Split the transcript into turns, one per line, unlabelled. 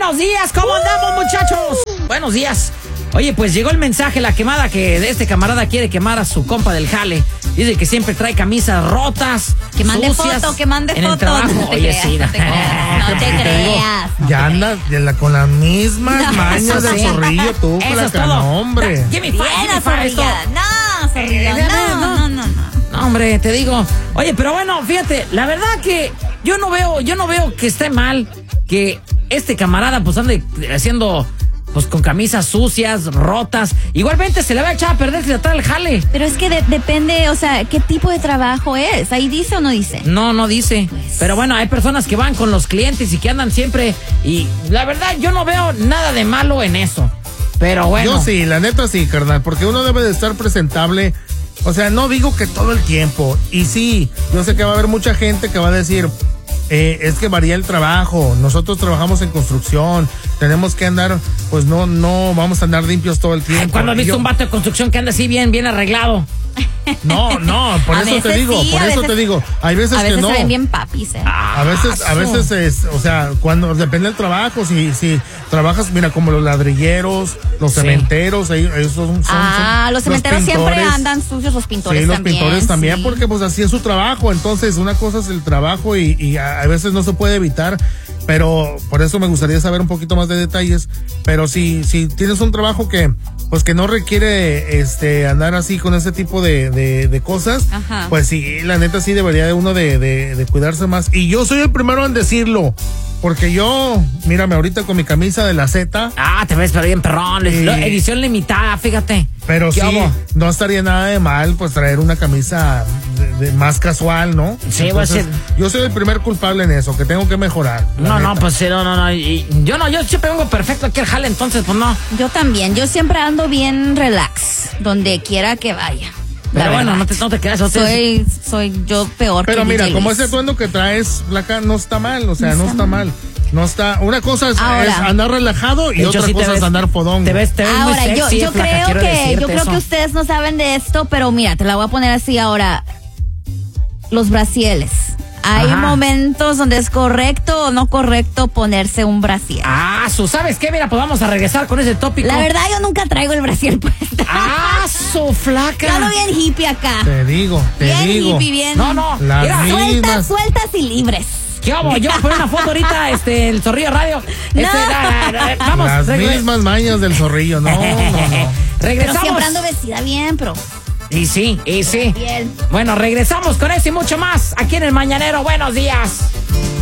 Buenos días, ¿cómo andamos, muchachos? Buenos días. Oye, pues llegó el mensaje, la quemada que este camarada quiere quemar a su compa del jale. Dice que siempre trae camisas rotas,
que mande
sucias,
foto, que mande
en el
foto.
trabajo.
No te
Oye,
creas,
sí,
no te creas, no te creas.
Ya andas con las mismas mañas del
sí.
zorrillo, tú,
Eso es
flaca,
todo.
no, hombre.
Give me
Bien,
five, esto.
zorrilla. No, zorrilla, no.
No, hombre, te digo. Oye, pero bueno, fíjate, la verdad que yo no veo que esté mal que este camarada pues ande haciendo pues con camisas sucias, rotas. Igualmente se le va a echar a perder si le trae el jale.
Pero es que depende, o sea, ¿qué tipo de trabajo es? ¿Ahí dice o no dice?
No dice. Pero bueno, hay personas que van con los clientes y que andan siempre. Y la verdad, yo no veo nada de malo en eso. Pero bueno.
Yo sí, la neta sí, carnal, porque uno debe de estar presentable. O sea, no digo que todo el tiempo. Y sí, yo sé que va a haber mucha gente que va a decir, es que varía el trabajo. Nosotros trabajamos en construcción. Tenemos que andar, pues no vamos a andar limpios todo el tiempo.
¿Cuándo has visto un vato de construcción que anda así bien arreglado?
No, por eso te digo, hay veces que no.
A veces se ven bien papis,
A veces es, o sea, cuando depende del trabajo, si trabajas, mira, como los ladrilleros, los cementeros, ellos son
los cementeros siempre andan sucios, los pintores
sí, los
también.
Pintores también, porque pues así es su trabajo. Entonces, una cosa es el trabajo y a veces no se puede evitar. Pero por eso me gustaría saber un poquito más de detalles. Pero si tienes un trabajo que pues que no requiere andar así con ese tipo de cosas,
ajá,
pues sí, la neta sí debería de uno de cuidarse más. Y yo soy el primero en decirlo, porque yo, mírame ahorita con mi camisa de la Z.
Te ves pero bien perrón, edición limitada, fíjate.
Pero sí, no estaría nada de mal pues traer una camisa de más casual, ¿no?
Sí,
entonces, yo soy el primer culpable en eso, que tengo que mejorar.
Pues sí, no. Y yo siempre vengo perfecto aquí al jale, entonces pues no.
Yo también, yo siempre ando bien relax, donde quiera que vaya.
Pero bueno, no te creas.
Soy yo peor.
Pero
que
mira,
DJ
como
Luis.
ese atuendo que traes, Blanca, no está mal, o sea, no está mal. No está, una cosa es andar relajado y otra cosa es andar fodón.
Te ves
ahora,
muy sexy,
yo creo que ustedes no saben de esto, pero mira, te la voy a poner así ahora. Los brasieles. Hay momentos donde es correcto o no correcto ponerse un brasier.
¿Sabes qué? Mira, pues vamos a regresar con ese tópico.
La verdad, yo nunca traigo el brasier puesto.
Su flaca.
Yo ando bien hippie acá.
Te digo.
Bien hippie, bien.
No.
Mira, sueltas y libres.
¿Qué hago? Yo voy a poner una foto ahorita, el Zorrillo Radio. Vamos.
Las mismas mañas del zorrillo, no.
Regresamos.
Pero siempre ando vestida bien, pero...
Y sí.
Bien.
Bueno, regresamos con eso y mucho más aquí en El Mañanero. Buenos días.